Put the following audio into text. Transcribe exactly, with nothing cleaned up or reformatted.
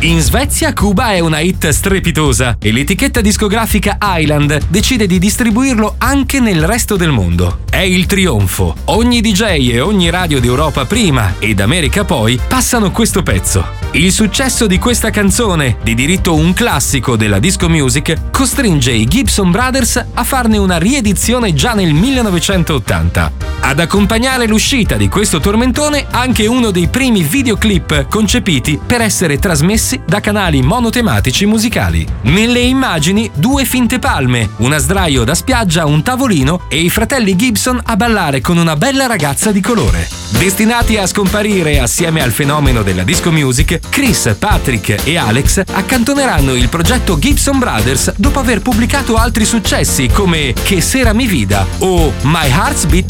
In Svezia Cuba è una hit strepitosa e l'etichetta discografica Island decide di distribuirlo anche nel resto del mondo. È il trionfo. Ogni D J e ogni radio d'Europa prima ed America poi passano questo pezzo. Il successo di questa canzone, di diritto un classico della disco music, costringe i Gibson Brothers a farne una riedizione già nel millenovecentottanta. Ad accompagnare l'uscita di questo tormentone anche uno dei primi videoclip concepiti per essere trasmessi da canali monotematici musicali. Nelle immagini due finte palme, una sdraio da spiaggia, un tavolino e i fratelli Gibson a ballare con una bella ragazza di colore. Destinati a scomparire assieme al fenomeno della disco music, Chris, Patrick e Alex accantoneranno il progetto Gibson Brothers dopo aver pubblicato altri successi come Che Sera Mi Vida o My Heart's Beat